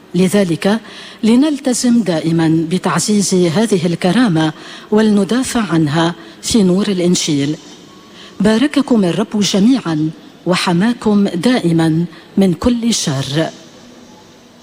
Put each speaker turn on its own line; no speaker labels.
لذلك لنلتزم دائما بتعزيز هذه الكرامة ولندافع عنها في نور الإنجيل. بارككم الرب جميعا وحماكم دائما من كل شر.